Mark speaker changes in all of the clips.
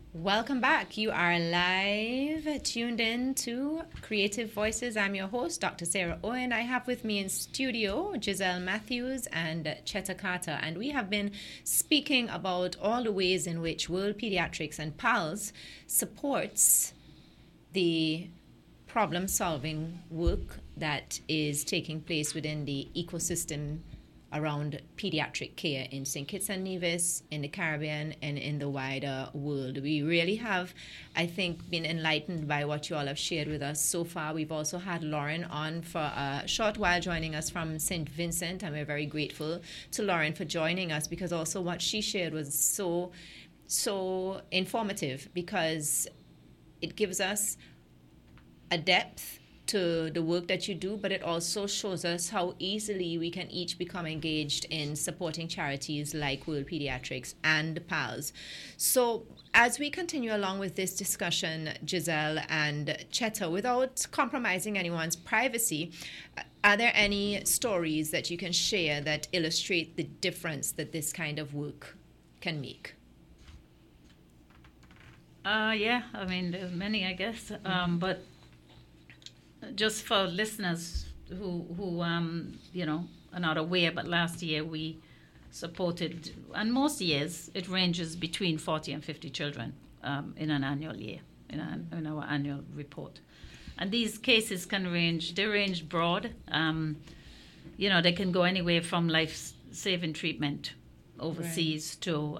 Speaker 1: Welcome back. You are live, tuned in to Creative Voices. I'm your host, Dr. Sarah Owen. I have with me in studio Giselle Matthews and Cheta Carter, and we have been speaking about all the ways in which World Pediatrics and PALS supports the problem-solving work that is taking place within the ecosystem around pediatric care in St. Kitts and Nevis, in the Caribbean, and in the wider world. We really have, I think, been enlightened by what you all have shared with us so far. We've also had Lauren on for a short while, joining us from St. Vincent, and we're very grateful to Lauren for joining us, because also what she shared was so informative, because it gives us a depth to the work that you do, but it also shows us how easily we can each become engaged in supporting charities like World Pediatrics and PALS. So as we continue along with this discussion, Giselle and Cheta, without compromising anyone's privacy, are there any stories that you can share that illustrate the difference that this kind of work can make?
Speaker 2: Yeah, I mean, there's many, I guess, but just for listeners who are not aware, but last year we supported, and most years it ranges between 40 and 50 children in an annual year, in our annual report. And these cases they range broad. They can go anywhere from life-saving treatment overseas to,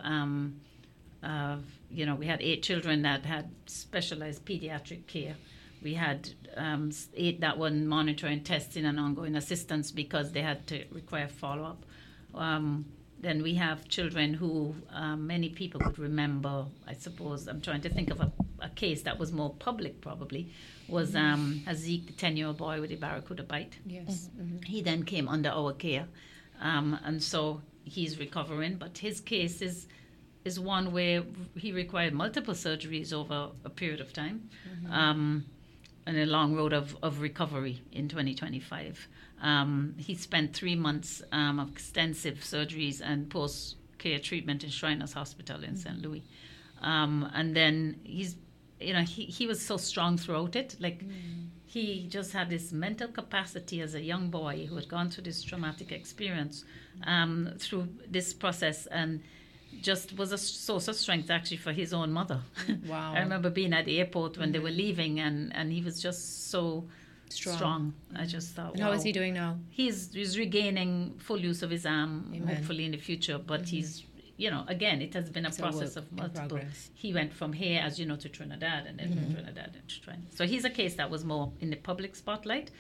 Speaker 2: we had 8 children that had specialized pediatric care. We had 8 that were monitoring, testing, and ongoing assistance because they had to require follow-up. Then we have children who many people would remember, I suppose. I'm trying to think of a case that was more public, probably, was Hazik, the 10-year-old boy with the barracuda bite.
Speaker 1: Yes. Mm-hmm.
Speaker 2: He then came under our care, and so he's recovering. But his case is one where he required multiple surgeries over a period of time. Mm-hmm. And a long road of recovery in 2025. He spent 3 months of extensive surgeries and post-care treatment in Shriners Hospital in St. Louis. And then he was so strong throughout it. He just had this mental capacity as a young boy who had gone through this traumatic experience through this process, and just was a source of strength actually for his own mother.
Speaker 1: Wow.
Speaker 2: I remember being at the airport when they were leaving, and he was just so strong. I just thought,
Speaker 1: and how is he doing now?
Speaker 2: He's regaining full use of his arm, hopefully in the future, but he's, again, it has been a process of multiple. He went from here, as you know, to Trinidad, and then from Trinidad to Trinidad. So he's a case that was more in the public spotlight.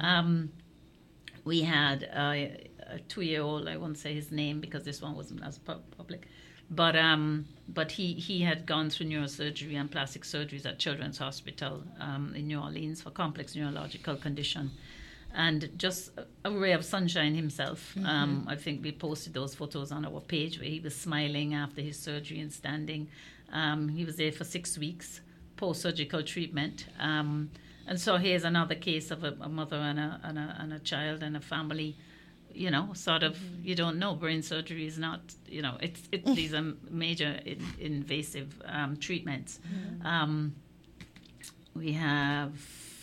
Speaker 2: We had a 2-year-old, I won't say his name because this one wasn't as public, but he had gone through neurosurgery and plastic surgeries at Children's Hospital in New Orleans for complex neurological condition, and just a ray of sunshine himself. I think we posted those photos on our page where he was smiling after his surgery and standing. He was there for 6 weeks post-surgical treatment. And so here's another case of a mother and a child and a family. Sort of, you don't know. Brain surgery is not, these are major invasive treatments. We have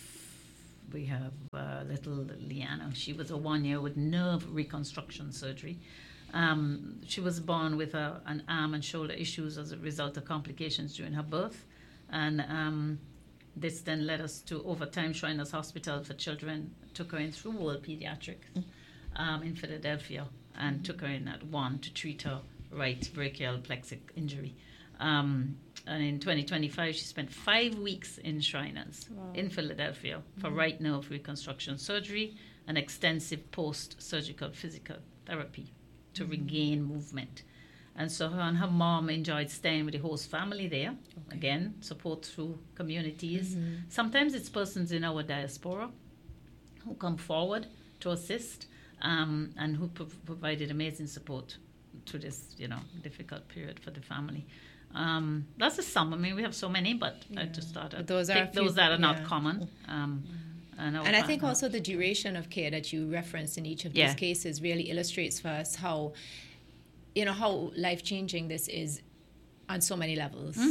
Speaker 2: little Liana. She was a 1 year with nerve reconstruction surgery. She was born with an arm and shoulder issues as a result of complications during her birth, and this then led us to, over time, Shriners Hospital for Children took her in through World Pediatrics in Philadelphia, and took her in at 1 to treat her right brachial plexus injury. And in 2025, she spent 5 weeks in Shriners in Philadelphia for right nerve reconstruction surgery and extensive post-surgical physical therapy to regain movement. And so her and her mom enjoyed staying with the host family there. Okay. Again, support through communities. Sometimes it's persons in our diaspora who come forward to assist, and who provided amazing support through this, difficult period for the family. That's a sum. I mean, we have so many, but I just thought I'd pick those that are not common. And
Speaker 1: I think also the duration of care that you referenced in each of these cases really illustrates for us how life-changing this is on so many levels.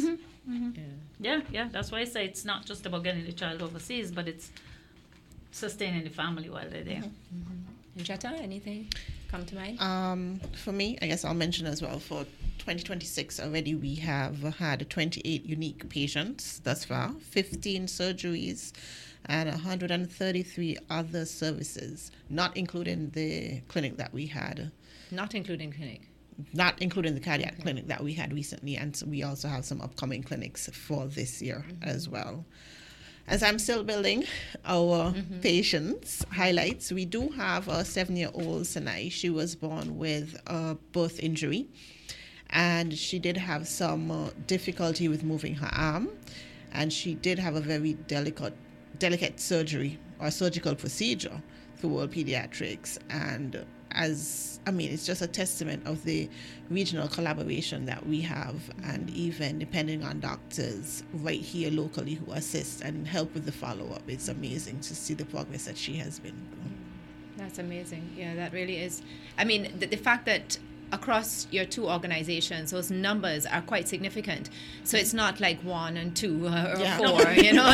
Speaker 2: Yeah. That's why I say it's not just about getting the child overseas, but it's sustaining the family while they're there.
Speaker 1: And Jetta, anything come to mind?
Speaker 3: For me, I guess I'll mention as well, for 2026 already we have had 28 unique patients thus far, 15 surgeries, and 133 other services, not including the clinic that we had.
Speaker 1: Not including clinic.
Speaker 3: Not including the cardiac clinic that we had recently, and so we also have some upcoming clinics for this year as well. As I'm still building our patients highlights, we do have a 7-year-old Sinai. She was born with a birth injury, and she did have some difficulty with moving her arm, and she did have a very delicate surgery or surgical procedure through World Pediatrics. And it's just a testament of the regional collaboration that we have, and even depending on doctors right here locally who assist and help with the follow-up. It's amazing to see the progress that she has been doing.
Speaker 1: That's amazing. Yeah, that really is. I mean, the fact that across your two organizations, those numbers are quite significant. So it's not like 1 and 2 or 4,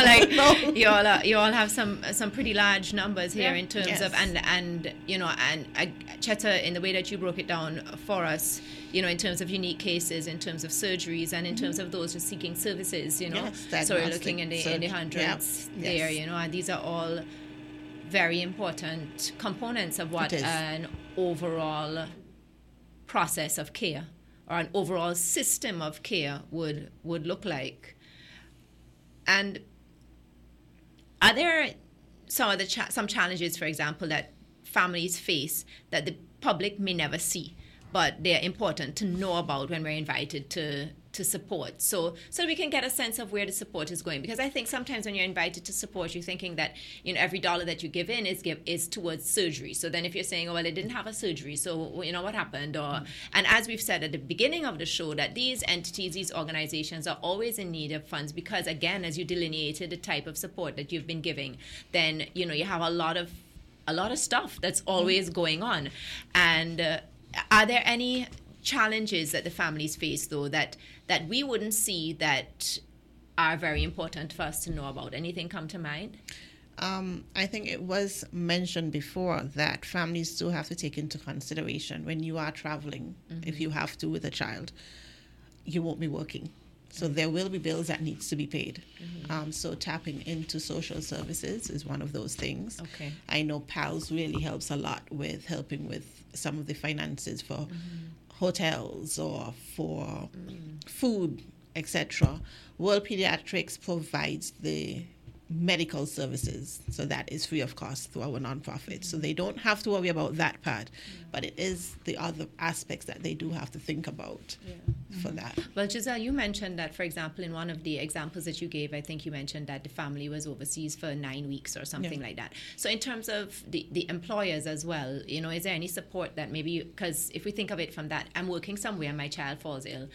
Speaker 1: you all have some pretty large numbers here in terms of, and Cheta, in the way that you broke it down for us, in terms of unique cases, in terms of surgeries, and in terms of those just seeking services, so we're looking in the hundreds there, and these are all very important components of what an overall process of care or an overall system of care would look like. And are there some challenges, for example, that families face that the public may never see, but they're important to know about when we're invited to support, so we can get a sense of where the support is going? Because I think sometimes when you're invited to support, you're thinking that every dollar that you give in is towards surgery. So then if you're saying, they didn't have a surgery, so what happened? And as we've said at the beginning of the show, that these entities, these organizations are always in need of funds, because again, as you delineated the type of support that you've been giving, then you have a lot of stuff that's always going on. And are there any challenges that the families face, though, that we wouldn't see that are very important for us to know about? Anything come to mind?
Speaker 3: I think it was mentioned before that families do have to take into consideration when you are traveling, if you have to with a child, you won't be working. So there will be bills that needs to be paid. So tapping into social services is one of those things.
Speaker 1: Okay.
Speaker 3: I know PALS really helps a lot with helping with some of the finances for hotels or for food, etc. World Pediatrics provides the medical services, so that is free of cost through our nonprofit. So they don't have to worry about that part, but it is the other aspects that they do have to think about for that.
Speaker 1: Well, Giselle, you mentioned that, for example, in one of the examples that you gave, I think you mentioned that the family was overseas for 9 weeks or something like that. So in terms of the employers as well, is there any support that maybe, because if we think of it from that, I'm working somewhere, my child falls ill,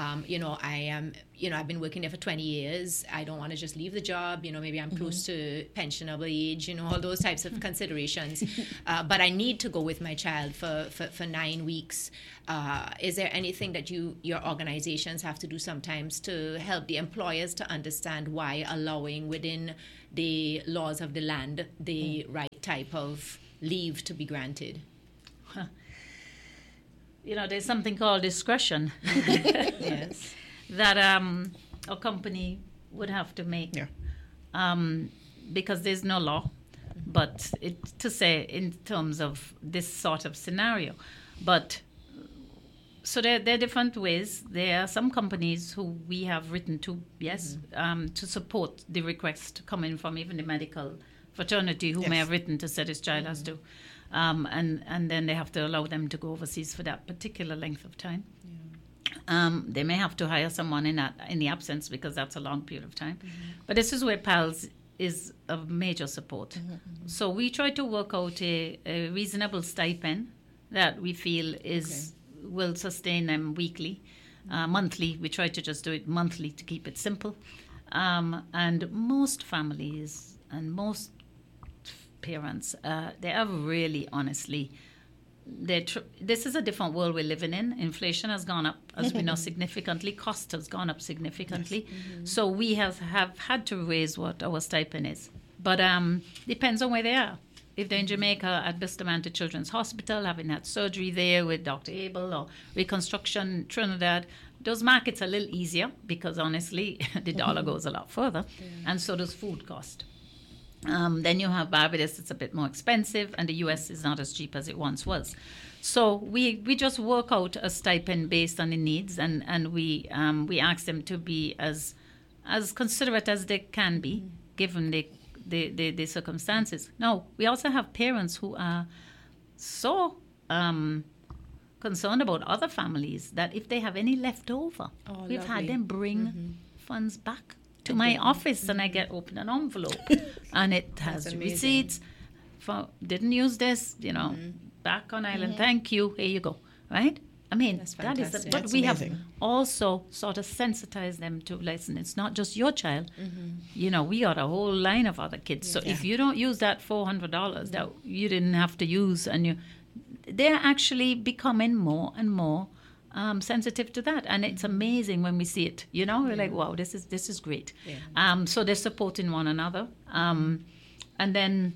Speaker 1: I am, I've been working there for 20 years. I don't want to just leave the job. Maybe I'm close to pensionable age, all those types of considerations. But I need to go with my child for 9 weeks. Is there anything that your organizations have to do sometimes to help the employers to understand why allowing within the laws of the land the right type of leave to be granted?
Speaker 2: There's something called discretion.
Speaker 1: Yes.
Speaker 2: That a company would have to make. Because there's no law, but to say in terms of this sort of scenario. But so there are different ways. There are some companies who we have written to, to support the request coming from even the medical fraternity who may have written to say this child has to. And then they have to allow them to go overseas for that particular length of time. They may have to hire someone in the absence, because that's a long period of time. But this is where PALS is of major support. So we try to work out a reasonable stipend that we feel will sustain them weekly, monthly. We try to just do it monthly to keep it simple. And most families and most parents, they are really honestly this is a different world we're living in. Inflation has gone up, as we know, significantly. Cost has gone up significantly. Yes. So we have had to raise what our stipend is. But depends on where they are. If they're in Jamaica at Bustamante Children's Hospital, having had surgery there with Dr. Abel, or reconstruction in Trinidad, those markets are a little easier because, honestly, the dollar goes a lot further, and so does food cost. Then you have Barbados, it's a bit more expensive, and the US is not as cheap as it once was. So we just work out a stipend based on the needs, and we ask them to be as considerate as they can be, given the circumstances. Now, we also have parents who are so concerned about other families that if they have any left over, we've had them bring funds back to my office, and I get open an envelope and it has receipts for didn't use this, back on island, thank you, here you go, right? I mean, that is, but we have also sort of sensitized them to, listen, it's not just your child. We got a whole line of other kids. So if you don't use that $400 that you didn't have to use, and they're actually becoming more and more sensitive to that, and it's amazing when we see it. We're like, wow, this is great. So they're supporting one another, and then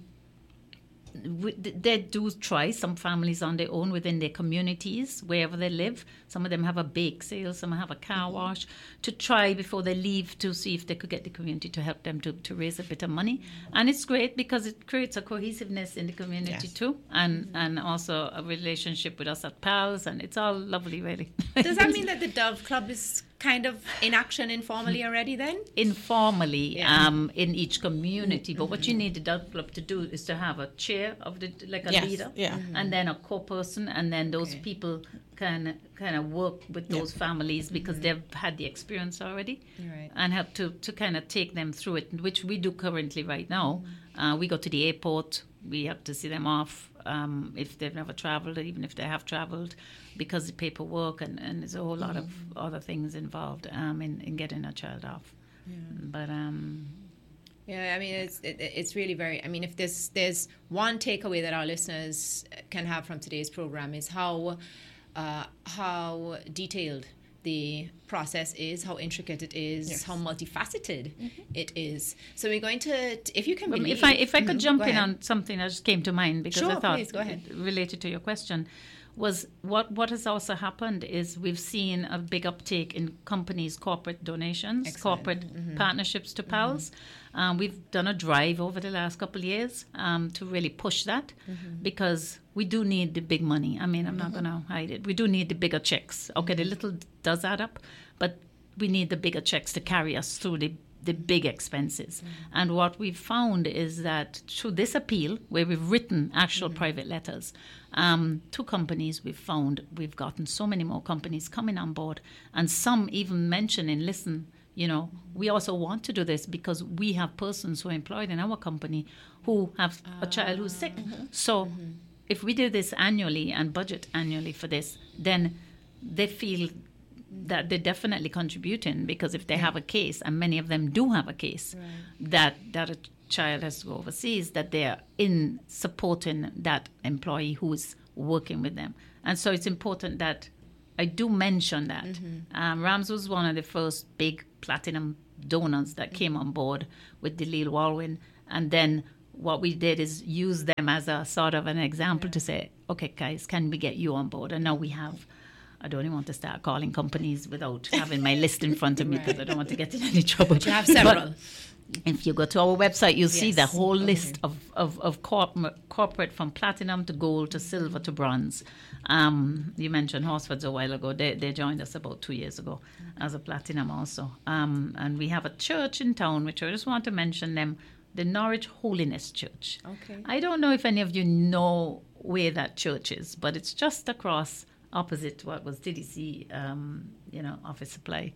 Speaker 2: they do try, some families on their own within their communities, wherever they live. Some of them have a bake sale, some have a car wash, to try before they leave to see if they could get the community to help them to raise a bit of money. And it's great because it creates a cohesiveness in the community too, and also a relationship with us at PALS, and it's all lovely, really.
Speaker 1: Does that mean that the Dove Club is kind of in action informally already then?
Speaker 2: Informally, in each community. But what you need the Dove Club to do is to have a chair of a leader, and then a co-person, and then those people can kind of work with those families because they've had the experience already, and help to kind of take them through it, which we do currently right now. We go to the airport, we have to see them off if they've never traveled, or even if they have traveled, because the paperwork and there's a whole lot of other things involved in getting a child off. But
Speaker 1: I mean, it's really very. I mean, if there's one takeaway that our listeners can have from today's program is how detailed the process is, how intricate it is, how multifaceted it is. So we're going to, if you can believe...
Speaker 2: If I could jump in on something that just came to mind, because I thought,
Speaker 1: please, go ahead.
Speaker 2: Related to your question, was what has also happened is we've seen a big uptake in companies' corporate donations, corporate partnerships to PALS. We've done a drive over the last couple of years to really push that, because we do need the big money. I mean, I'm not going to hide it. We do need the bigger checks. Okay, the little does add up, but we need the bigger checks to carry us through the big expenses. And what we've found is that through this appeal, where we've written actual private letters to companies, we've gotten so many more companies coming on board, and some even mentioning, listen, we also want to do this because we have persons who are employed in our company who have a child who's sick. So if we do this annually and budget annually for this, then they feel that they're definitely contributing, because if they have a case, and many of them do have a case, that a child has to go overseas, that they're in supporting that employee who's working with them. And so it's important that I do mention that. Rams was one of the first big platinum donors that came on board with Delil Walwyn, and then what we did is use them as a sort of an example to say, okay, guys, can we get you on board? And now we have, I don't even want to start calling companies without having my list in front of me, because I don't want to get in any trouble.
Speaker 1: But you have several.
Speaker 2: But if you go to our website, you'll see the whole list of corporate, from platinum to gold to silver to bronze. You mentioned Horsfords a while ago. They joined us about 2 years ago as a platinum also. And we have a church in town, which I just want to mention them, the Norwich Holiness Church. Okay. I don't know if any of you know where that church is, but it's just across, opposite what was TDC, office supply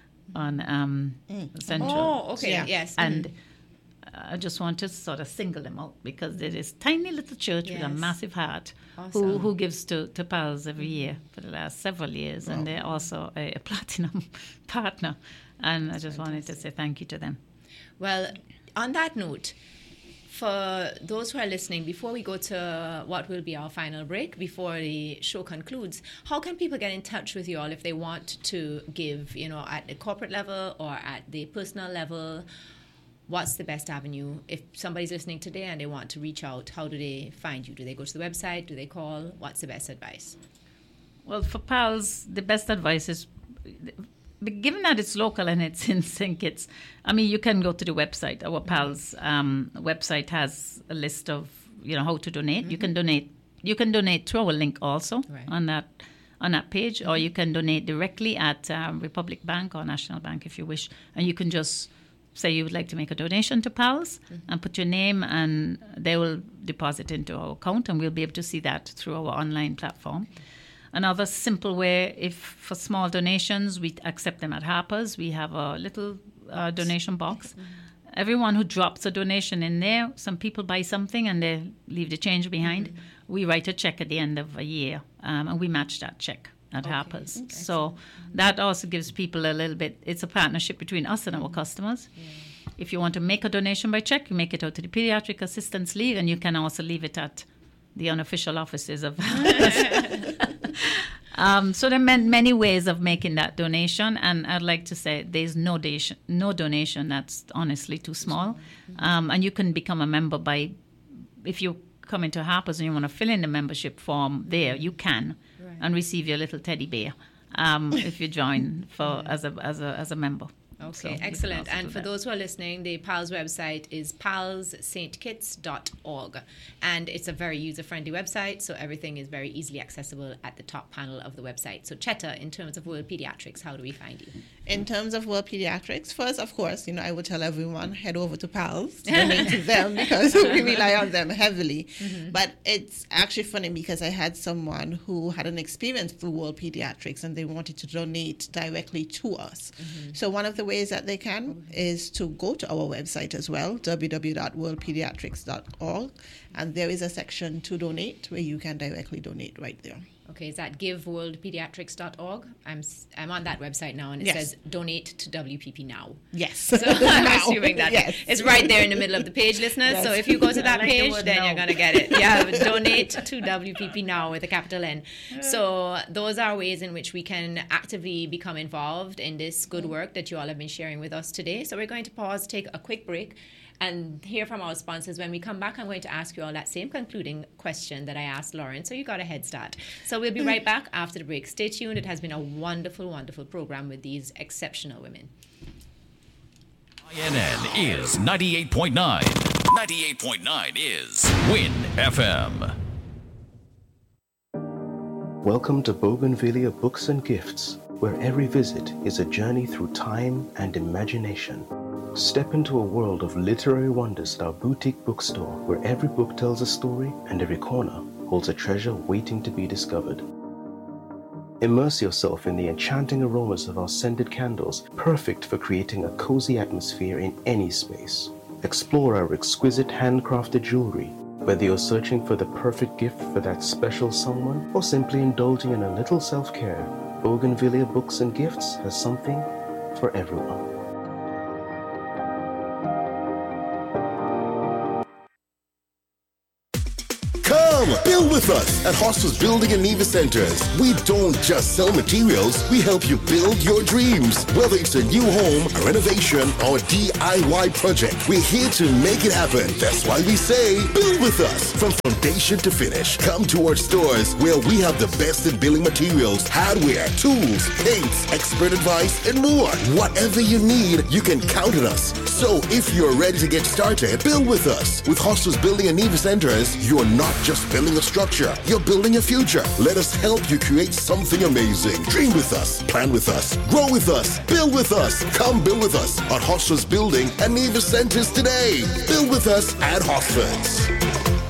Speaker 2: on Central.
Speaker 1: Oh, okay, yes.
Speaker 2: And I just want to sort of single them out, because they're this tiny little church with a massive heart, who gives to PALS every year for the last several years, and they're also a platinum partner. And I just wanted to say thank you to them.
Speaker 1: Well, on that note, for those who are listening, before we go to what will be our final break, before the show concludes, how can people get in touch with you all if they want to give, at the corporate level or at the personal level? What's the best avenue? If somebody's listening today and they want to reach out, how do they find you? Do they go to the website? Do they call? What's the best advice?
Speaker 2: Well, for PALS, the best advice is, given that it's local and it's in sync, you can go to the website. Our PALS website has a list of, how to donate. You can donate through our link also on that page, or you can donate directly at Republic Bank or National Bank if you wish. And you can just say you would like to make a donation to PALS and put your name, and they will deposit into our account, and we'll be able to see that through our online platform. Another simple way, if for small donations, we accept them at Harper's. We have a little donation box. Everyone who drops a donation in there, some people buy something and they leave the change behind. We write a check at the end of a year, and we match that check at Harper's. Excellent. So that also gives people a little bit, it's a partnership between us and our customers. Yeah. If you want to make a donation by check, you make it out to the Pediatric Assistance League, and you can also leave it at the unofficial offices of So there are many ways of making that donation, and I'd like to say there's no donation that's honestly too small. And you can become a member if you come into Harper's and you want to fill in the membership form there, you can, and receive your little teddy bear if you join as a member.
Speaker 1: Okay, so excellent. And for those who are listening, the PALS website is palsstkids.org. And it's a very user-friendly website, so everything is very easily accessible at the top panel of the website. So Cheta, in terms of World Pediatrics, how do we find you?
Speaker 3: In terms of World Pediatrics, first, of course, I would tell everyone, head over to PALS, donate to them, because we rely on them heavily. But it's actually funny because I had someone who had an experience through World Pediatrics and they wanted to donate directly to us. So one of the ways that they can is to go to our website as well, www.worldpediatrics.org, and there is a section to donate where you can directly donate right there.
Speaker 1: Okay, is that giveworldpediatrics.org? I'm on that website now, and it says donate to WPP now.
Speaker 3: Yes.
Speaker 1: So I'm assuming that it's right there in the middle of the page, listeners. Yes. So if you go to that page, then you're going to get it. Yeah, donate to WPP now with a capital N. So those are ways in which we can actively become involved in this good work that you all have been sharing with us today. So we're going to pause, take a quick break, and hear from our sponsors. When we come back, I'm going to ask you all that same concluding question that I asked Lauren, so you got a head start. So we'll be right back after the break. Stay tuned. It has been a wonderful, wonderful program with these exceptional women.
Speaker 4: INN is 98.9. 98.9 is Win FM.
Speaker 5: Welcome to Bougainvillea Books and Gifts, where every visit is a journey through time and imagination. Step into a world of literary wonders at our boutique bookstore, where every book tells a story and every corner holds a treasure waiting to be discovered. Immerse yourself in the enchanting aromas of our scented candles, perfect for creating a cozy atmosphere in any space. Explore our exquisite handcrafted jewelry, whether you're searching for the perfect gift for that special someone or simply indulging in a little self-care. Bougainvillea Books and Gifts has something for everyone.
Speaker 6: Build with us at Hostos Building and Neva Centers. We don't just sell materials, we help you build your dreams. Whether it's a new home, a renovation, or a DIY project, we're here to make it happen. That's why we say, build with us. From foundation to finish, come to our stores where we have the best in building materials, hardware, tools, paints, expert advice, and more. Whatever you need, you can count on us. So if you're ready to get started, build with us. With Hostos Building and Neva Centers, you're not just building a structure, you're building a future. Let us help you create something amazing. Dream with us, plan with us, grow with us, build with us. Come build with us at Hostos Building and Neva Centers today. Build with us at Hostos.